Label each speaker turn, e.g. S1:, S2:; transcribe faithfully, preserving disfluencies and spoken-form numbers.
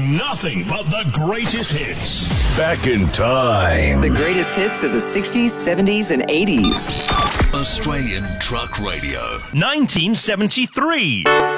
S1: playing nothing but the greatest hits.
S2: Back in time.
S3: The greatest hits of the sixties, seventies, and eighties.
S2: Australian Truck Radio.
S1: nineteen seventy-three.